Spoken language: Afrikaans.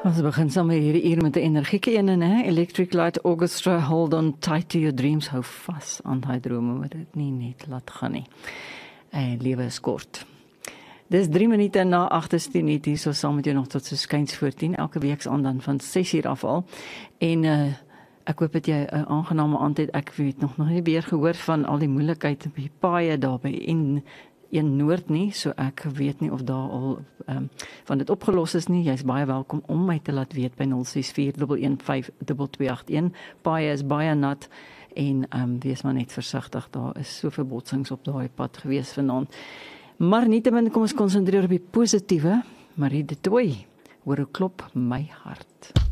Ons begin sommer hierdie uur met 'n energieke een, hè? Electric Light Orchestra, Hold On Tight To Your Dreams, hou vas aan daai drome, moet dit nie net laat gaan nie. Lewe is kort. Dis 3 minute na 8:10 hier, so saam met jou nog tot so skuins voor 10, elke week se aan dan van 6:00 af al. En ek hoop dat jy 'n aangename aand het. Ek weet nog nie weer gehoor van al die moeilikheid op die paaie daar by in Noord nie, so ek weet nie of daar al van dit opgelos is nie. Jy's baie welkom om my te laat weet by 0641152281. Paaie is baie nat en wees maar net versigtig, daar is soveel botsings op daai pad gewees vanaand. Maar nietemin, kom ons konsentreer op die positiewe. Marie de Tooi, hoor hoe klop my hart.